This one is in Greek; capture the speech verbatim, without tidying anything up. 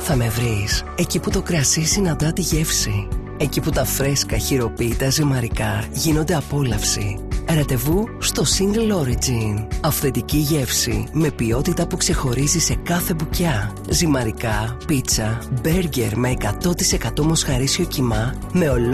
θα με βρεις εκεί που το κρασί συναντά τη γεύση. Εκεί που τα φρέσκα χειροποίητα ζυμαρικά γίνονται απόλαυση. Ραντεβού στο Single Origin. Αυθεντική γεύση με ποιότητα που ξεχωρίζει σε κάθε μπουκιά. Ζυμαρικά, πίτσα, μπέργκερ με εκατό τοις εκατό μοσχαρίσιο κιμά με ολόκληρο